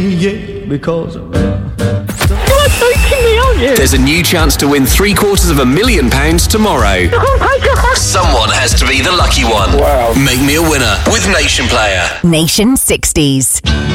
Yeah, because There's a new chance to win £750,000 tomorrow. Someone has to be the lucky one. Wow. Make me a winner with Nation Player. Nation 60s.